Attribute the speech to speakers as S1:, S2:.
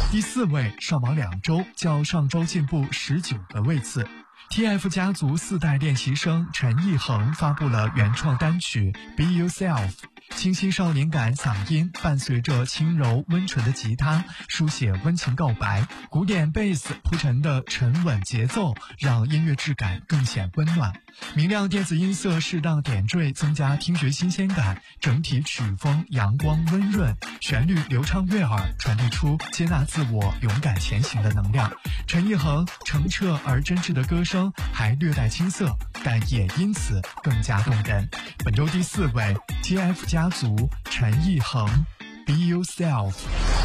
S1: 第4位上榜2周，较上周进步19个位次。TF 家族4代练习生陈奕恒发布了原创单曲 Be Yourself， 清新少年感嗓音伴随着轻柔温纯的吉他，书写温情告白，古典贝斯铺陈的沉稳节奏让音乐质感更显温暖，明亮电子音色适当点缀增加听觉新鲜感，整体曲风阳光温润，旋律流畅悦耳，传递出接纳自我勇敢前行的能量。陈奕恒澄澈而真挚的歌声还略带青涩，但也因此更加动人。本周第4位 TF 家族陈奕恒 Be Yourself。